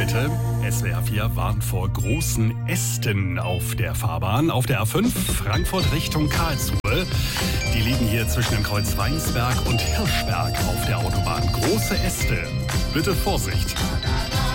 bitte. SWR 4 warnt vor großen Ästen auf der Fahrbahn. Auf der A5 Frankfurt Richtung Karlsruhe. Die liegen hier zwischen dem Kreuz Weinsberg und Hirschberg auf der Autobahn. Große Äste. Bitte Vorsicht.